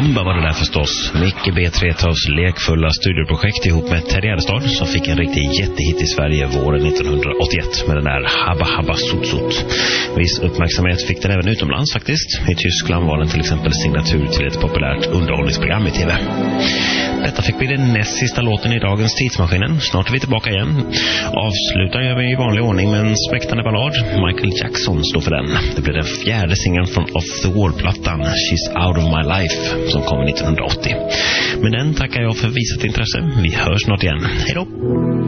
Samba var det där förstås. Micke B3-Tavs lekfulla studioprojekt ihop med Terry Eddestad som fick en riktig jättehit i Sverige våren 1981 med den där Habba Habba Sut Sut. Viss uppmärksamhet fick den även utomlands faktiskt. I Tyskland var den till exempel signatur till ett populärt underhållningsprogram i tv. Detta fick bli den näst sista låten i dagens Tidsmaskinen. Snart är vi tillbaka igen. Avslutar gör vi i vanlig ordning med en späktande ballad. Michael Jackson står för den. Det blir den fjärde singeln från Off the Wall-plattan She's Out of My Life som kom 1980. Med den tackar jag för visat intresse. Vi hörs snart igen. Hej då!